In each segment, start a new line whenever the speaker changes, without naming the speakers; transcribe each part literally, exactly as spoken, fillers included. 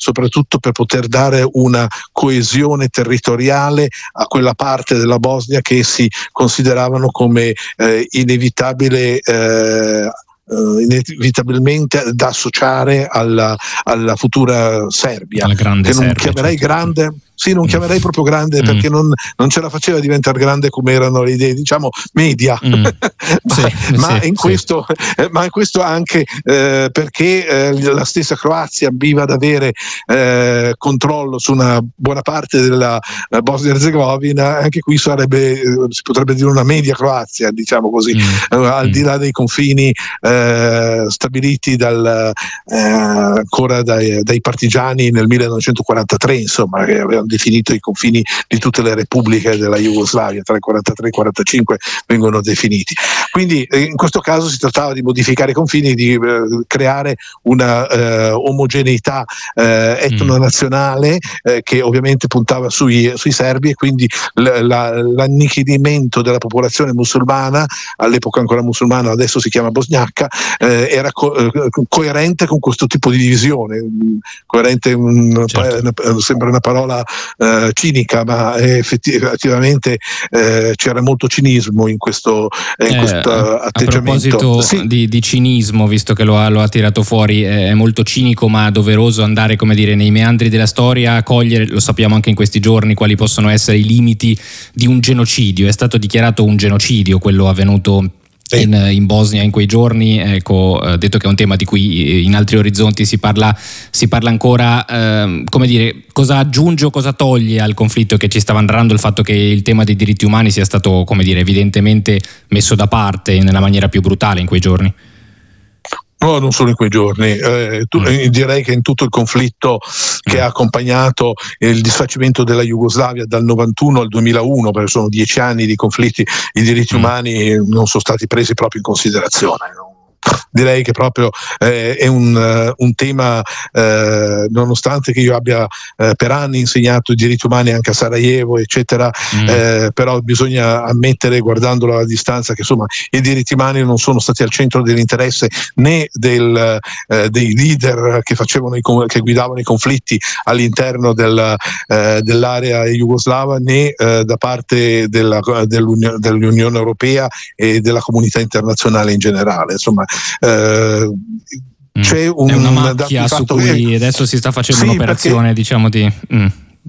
soprattutto per poter dare una coesione territoriale a quella parte della Bosnia che si consideravano come eh, inevitabile eh, Uh, inevitabilmente da associare alla, alla futura Serbia,
la grande
che non
Serbia,
chiamerei
certo.
grande, sì, non
mm.
chiamerei proprio grande mm. perché non, non ce la faceva diventare grande come erano le idee, diciamo media, mm. ma,
sì,
ma,
sì,
in
sì.
questo, eh, ma in questo anche eh, perché eh, la stessa Croazia ambiva ad avere eh, controllo su una buona parte della Bosnia-Herzegovina, anche qui sarebbe, eh, si potrebbe dire una media Croazia, diciamo così, mm. eh, al di là dei confini eh, stabiliti dal, eh, ancora dai, dai partigiani nel millenovecentoquarantatré, insomma, che avevano definito i confini di tutte le repubbliche della Jugoslavia, tra il quarantatré e il quarantacinque vengono definiti. Quindi eh, in questo caso si trattava di modificare i confini, di eh, creare una eh, omogeneità eh, etnonazionale eh, che ovviamente puntava sui, sui serbi, e quindi l- la, l'annichilimento della popolazione musulmana, all'epoca ancora musulmana, adesso si chiama bosniacca, Eh, era co- eh, coerente con questo tipo di divisione. Coerente un,
certo.
pa- sembra una parola eh, cinica, ma effetti- effettivamente eh, c'era molto cinismo in questo, eh, in
eh,
questo
a,
atteggiamento.
A proposito
sì.
di, di cinismo, visto che lo ha, lo ha tirato fuori, è molto cinico ma doveroso andare, come dire, nei meandri della storia a cogliere, lo sappiamo anche in questi giorni, quali possono essere i limiti di un genocidio. È stato dichiarato un genocidio quello avvenuto In, in Bosnia in quei giorni, ecco, eh, detto che è un tema di cui in altri orizzonti si parla, si parla ancora, eh, come dire, cosa aggiunge o cosa toglie al conflitto che ci stava narrando il fatto che il tema dei diritti umani sia stato, come dire, evidentemente messo da parte nella maniera più brutale in quei giorni?
No, non solo in quei giorni, eh, tu, eh, direi che in tutto il conflitto che ha accompagnato il disfacimento della Jugoslavia dal novantuno al duemilauno, perché sono dieci anni di conflitti, i diritti umani non sono stati presi proprio in considerazione. No? Direi che proprio eh, è un, uh, un tema, eh, nonostante che io abbia eh, per anni insegnato i diritti umani anche a Sarajevo, eccetera, mm. eh, però bisogna ammettere, guardandolo alla distanza, che insomma i diritti umani non sono stati al centro dell'interesse né del, eh, dei leader che facevano i, che guidavano i conflitti all'interno del, eh, dell'area jugoslava, né eh, da parte della, dell'Unione, dell'Unione Europea e della comunità internazionale in generale. Insomma, Eh, c'è un,
è una macchia su cui che, adesso si sta facendo sì, un'operazione perché, diciamo di mm.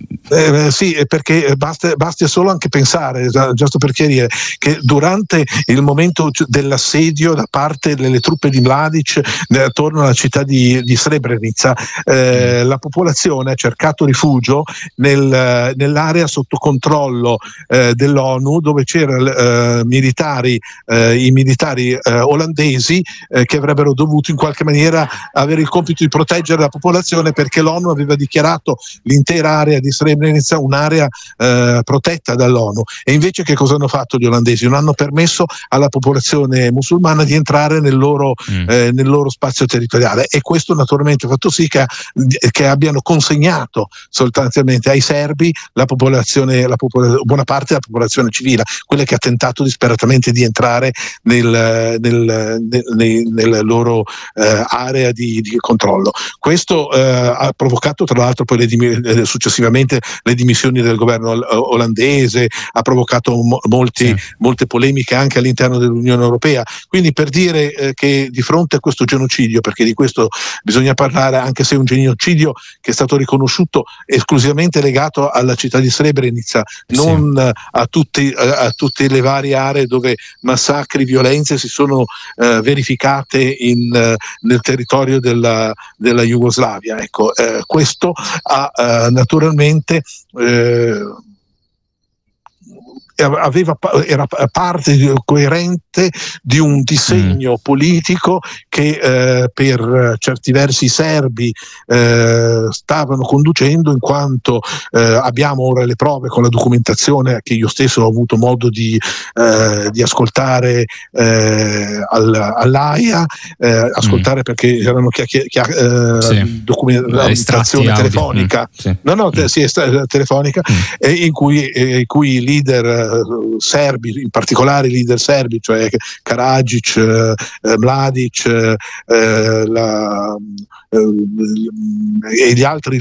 Eh, sì, perché basta, basta solo anche pensare, giusto per chiarire, che durante il momento dell'assedio da parte delle truppe di Mladic attorno alla città di, di Srebrenica, eh, mm. la popolazione ha cercato rifugio nel, nell'area sotto controllo eh, dell'ONU, dove c'erano eh, militari, eh, i militari eh, olandesi eh, che avrebbero dovuto in qualche maniera avere il compito di proteggere la popolazione, perché l'ONU aveva dichiarato l'intera area di Srebrenica un'area eh, protetta dall'ONU. E invece che cosa hanno fatto gli olandesi? Non hanno permesso alla popolazione musulmana di entrare nel loro, mm. eh, nel loro spazio territoriale, e questo naturalmente ha fatto sì che, che abbiano consegnato sostanzialmente ai serbi la popolazione, la popol- buona parte della popolazione civile, quella che ha tentato disperatamente di entrare nel, nel, nel, nella loro eh, area di, di controllo. Questo eh, ha provocato tra l'altro poi le dim- successivamente le dimissioni del governo olandese, ha provocato mo- molti, sì. molte polemiche anche all'interno dell'Unione Europea. Quindi, per dire eh, che di fronte a questo genocidio, perché di questo bisogna parlare, anche se è un genocidio che è stato riconosciuto esclusivamente legato alla città di Srebrenica, non sì. a, tutti, a, a tutte le varie aree dove massacri, violenze si sono eh, verificate in, uh, nel territorio della, della Jugoslavia. Ecco, eh, questo ha uh, naturalmente Eh, aveva, era parte coerente di un disegno mm. politico che eh, per certi versi i serbi eh, stavano conducendo, in quanto eh, abbiamo ora le prove con la documentazione che io stesso ho avuto modo di, eh, di ascoltare eh, al, all'AIA, eh, ascoltare mm. perché erano chiacchier- chiar- eh,
sì.
documentazione telefonica, mm. sì. no no te- mm. sì, est- telefonica mm. eh, in cui eh, in cui i leader serbi, in particolare i leader serbi, cioè Karadzic, eh, Mladic, eh, la, eh, e gli altri